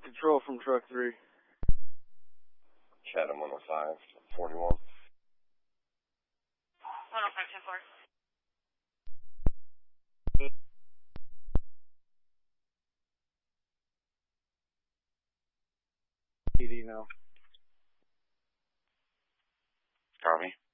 control from truck 3. Chatham 105, 41. 105, 10-4. PD now. Copy.